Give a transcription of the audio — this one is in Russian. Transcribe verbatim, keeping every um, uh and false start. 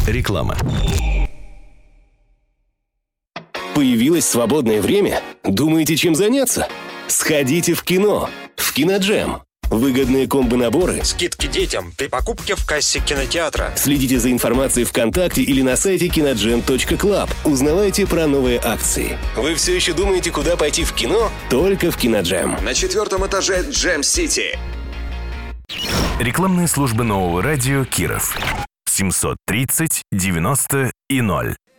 Реклама. Появилось свободное время? Думаете, чем заняться? Сходите в кино. В Киноджем. Выгодные комбо-наборы. Скидки детям при покупке в кассе кинотеатра. Следите за информацией ВКонтакте или на сайте киноджем точка клаб. Узнавайте про новые акции. Вы все еще думаете, куда пойти в кино? Только в Киноджем. На четвертом этаже Джем Сити. Рекламные службы нового радио Киров. семьсот тридцать девяносто и ноль.